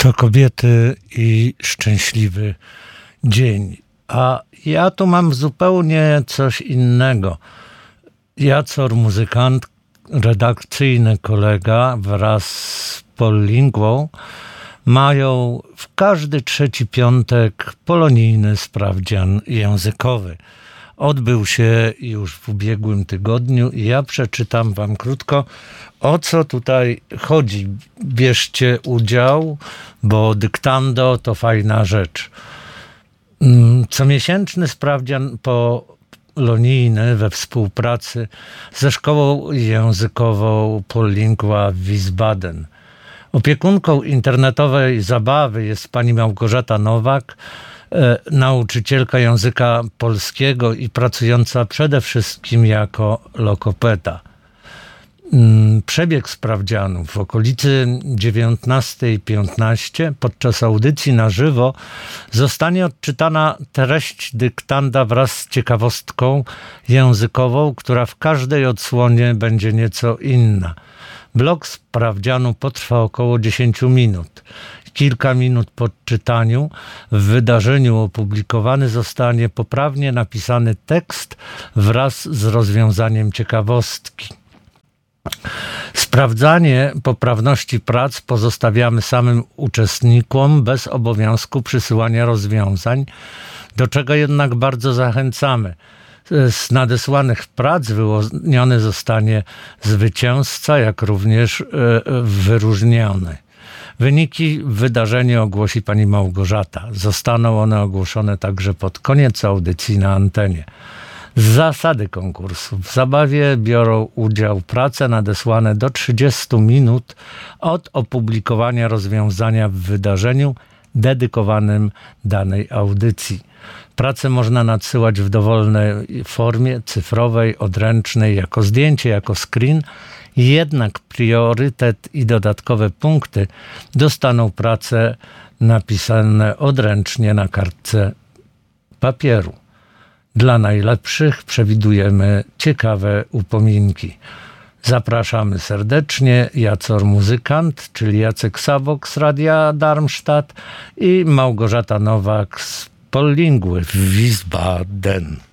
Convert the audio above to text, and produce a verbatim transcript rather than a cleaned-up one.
Dużo kobiety i szczęśliwy dzień. A ja tu mam zupełnie coś innego. Jacor, muzykant, redakcyjny kolega wraz z Polingwą mają w każdy trzeci piątek polonijny sprawdzian językowy. Odbył się już w ubiegłym tygodniu i ja przeczytam wam krótko, o co tutaj chodzi. Bierzcie udział, bo dyktando to fajna rzecz. Comiesięczny sprawdzian polonijny we współpracy ze szkołą językową Polingwa w Wiesbaden. Opiekunką internetowej zabawy jest pani Małgorzata Nowak, e, nauczycielka języka polskiego i pracująca przede wszystkim jako logopeda. Przebieg sprawdzianów w okolicy dziewiętnasta piętnaście podczas audycji na żywo zostanie odczytana treść dyktanda wraz z ciekawostką językową, która w każdej odsłonie będzie nieco inna. Blok sprawdzianu potrwa około dziesięć minut. Kilka minut po czytaniu w wydarzeniu opublikowany zostanie poprawnie napisany tekst wraz z rozwiązaniem ciekawostki. Sprawdzanie poprawności prac pozostawiamy samym uczestnikom bez obowiązku przysyłania rozwiązań, do czego jednak bardzo zachęcamy. Z nadesłanych prac wyłoniony zostanie zwycięzca, jak również wyróżniony. Wyniki w wydarzeniu ogłosi pani Małgorzata. Zostaną one ogłoszone także pod koniec audycji na antenie. Zasady konkursu. W zabawie biorą udział prace nadesłane do trzydziestu minut od opublikowania rozwiązania w wydarzeniu dedykowanym danej audycji. Prace można nadsyłać w dowolnej formie, cyfrowej, odręcznej, jako zdjęcie, jako screen. Jednak priorytet i dodatkowe punkty dostaną prace napisane odręcznie na kartce papieru. Dla najlepszych przewidujemy ciekawe upominki. Zapraszamy serdecznie. Jacor, muzykant, czyli Jacek Sabok z Radia Darmstadt i Małgorzata Nowak z Polingwy w Wiesbaden.